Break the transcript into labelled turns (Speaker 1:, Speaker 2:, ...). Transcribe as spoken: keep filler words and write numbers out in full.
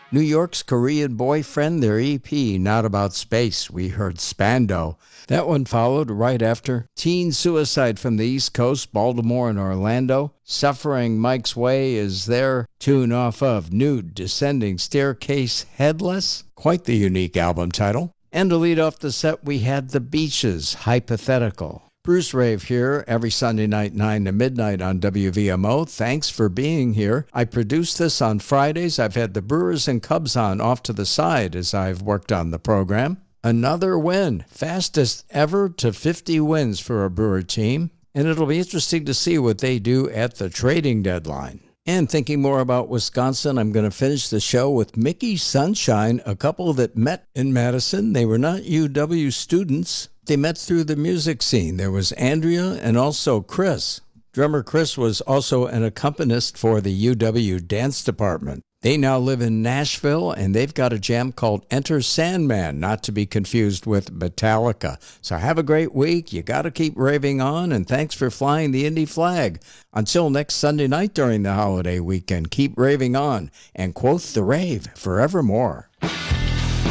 Speaker 1: New York's Korean Boyfriend, their E P, Not About Space. We heard Spando. That one followed right after Teen Suicide from the East Coast, Baltimore and Orlando. Suffering Mike's Way is their tune off of Nude Descending Staircase Headless. Quite the unique album title. And to lead off the set, we had The Beaches, Hypothetical. Bruce Rave here every Sunday night, nine to midnight on W V M O. Thanks for being here. I produce this on Fridays. I've had the Brewers and Cubs on off to the side as I've worked on the program. Another win, fastest ever to fifty wins for a Brewer team. And it'll be interesting to see what they do at the trading deadline. And thinking more about Wisconsin, I'm going to finish the show with Mickey Sunshine, a couple that met in Madison. They were not U W students. They met through the music scene. There was Andrea and also Chris. Drummer Chris was also an accompanist for the U W dance department. They now live in Nashville, and they've got a jam called Enter Sandman, not to be confused with Metallica. So have a great week. You got to keep raving on, and thanks for flying the Indy flag. Until next Sunday night during the holiday weekend, keep raving on, and quote the rave forevermore.